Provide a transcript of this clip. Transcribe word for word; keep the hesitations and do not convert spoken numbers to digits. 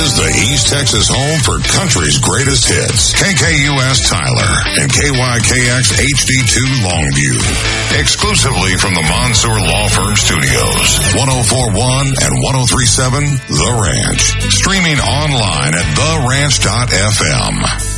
is the East Texas home for country's greatest hits. K K U S Tyler and K Y K X H D two Longview. Exclusively from the Mansour Law Firm Studios. one oh four point one and one oh three point seven The Ranch. Streaming online at the ranch dot f m.